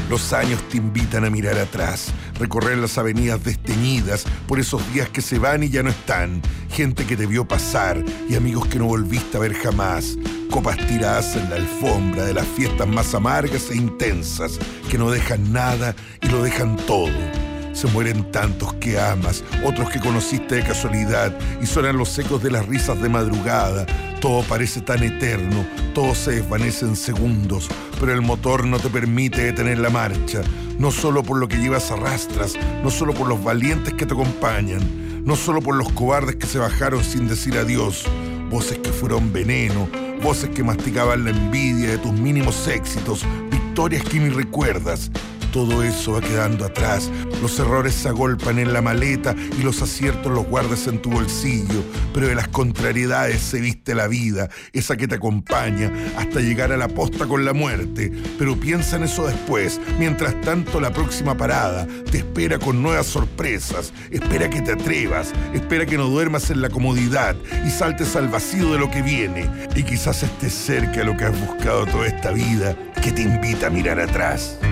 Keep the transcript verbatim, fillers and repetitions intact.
Los años te invitan a mirar atrás, recorrer las avenidas desteñidas por esos días que se van y ya no están, gente que te vio pasar y amigos que no volviste a ver jamás, copas tiradas en la alfombra de las fiestas más amargas e intensas, que no dejan nada y lo dejan todo. Se mueren tantos que amas, otros que conociste de casualidad, y suenan los ecos de las risas de madrugada. Todo parece tan eterno, todo se desvanece en segundos, pero el motor no te permite detener la marcha, no solo por lo que llevas a rastras, no solo por los valientes que te acompañan, no solo por los cobardes que se bajaron sin decir adiós, voces que fueron veneno, voces que masticaban la envidia de tus mínimos éxitos, victorias que ni recuerdas. Todo eso va quedando atrás, los errores se agolpan en la maleta y los aciertos los guardas en tu bolsillo, pero de las contrariedades se viste la vida, esa que te acompaña hasta llegar a la posta con la muerte. Pero piensa en eso después, mientras tanto la próxima parada te espera con nuevas sorpresas, espera que te atrevas, espera que no duermas en la comodidad y saltes al vacío de lo que viene, y quizás estés cerca de lo que has buscado toda esta vida, que te invita a mirar atrás.